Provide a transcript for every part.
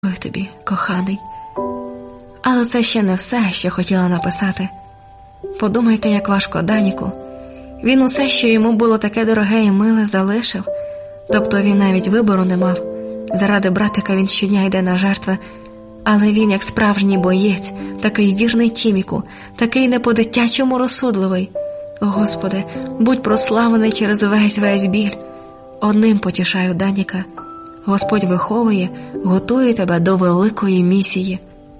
Ой тобі, коханий. Але це ще не все, що хотіла написати. Подумайте, як важко Даніку. Він усе, що йому було таке дороге і миле, залишив. Тобто він навіть вибору не мав. Заради братика він щодня йде на жертви. Але він, як справжній боєць, такий вірний Тіміку, такий не по-дитячому розсудливий. Господи, будь прославлений через весь біль. Одним потішаю Даніка. Господь виховує, готує тебе до великої місії.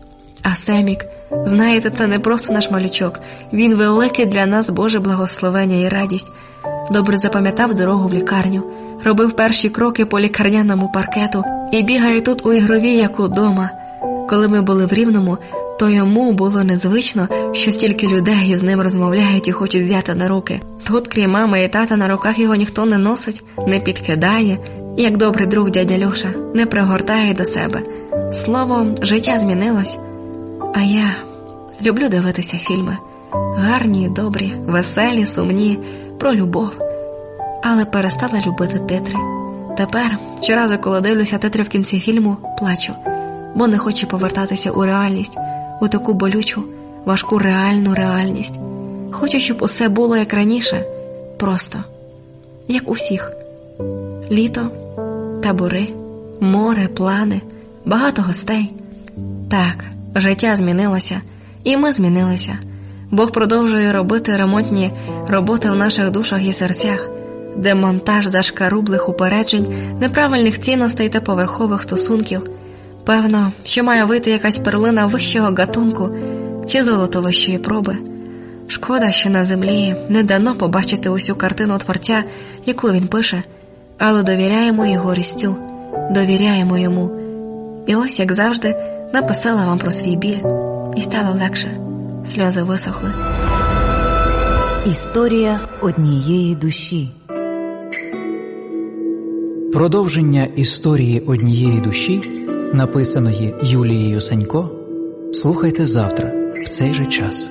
А Семік, знаєте, це не просто наш малючок. Він великий для нас Боже благословення і радість. Добре запам'ятав дорогу в лікарню, робив перші кроки по лікарняному паркету і бігає тут у ігровій, як удома. Коли ми були в Рівному, то йому було незвично, що стільки людей із ним розмовляють і хочуть взяти на руки. Тут, крім мами і тата, на руках його ніхто не носить, не підкидає, як добрий друг дядя Льоша, не пригортає до себе. Словом, життя змінилось. А я люблю дивитися фільми. Гарні, добрі, веселі, сумні, про любов. Але перестала любити титри. Тепер, щоразу, коли дивлюся титри в кінці фільму, плачу. Бо не хочу повертатися у реальність, у таку болючу, важку реальну реальність. Хочу, щоб усе було як раніше, просто, як у всіх. Літо, табори, море, плани, багато гостей. Так, життя змінилося, і ми змінилися. Бог продовжує робити ремонтні роботи в наших душах і серцях, демонтаж зашкарублих упереджень, неправильних цінностей та поверхових стосунків. Певно, що має вийти якась перлина вищого гатунку чи золото вищої проби. Шкода, що на землі не дано побачити усю картину Творця, яку він пише, але довіряємо його різцю, довіряємо йому. І ось, як завжди, написала вам про свій біль, і стало легше. Сльози висохли. Історія однієї душі. Продовження історії однієї душі, написаної Юлією Санько, слухайте завтра в цей же час.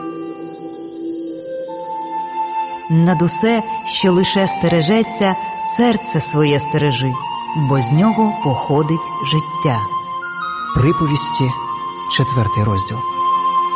Над усе, що лише стережеться, серце своє стережи, бо з нього походить життя. Приповісті, 4 розділ.